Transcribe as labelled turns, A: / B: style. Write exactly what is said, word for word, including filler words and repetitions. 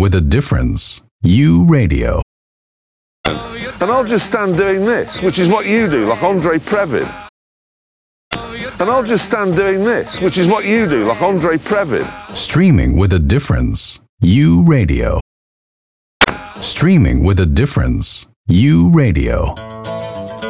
A: with a difference. You Radio.
B: And I'll just stand doing this, which is what you do, like Andre Previn. And I'll just stand doing this, which is what you do, like Andre Previn.
A: Streaming with a difference. You Radio. Streaming with a difference. You Radio.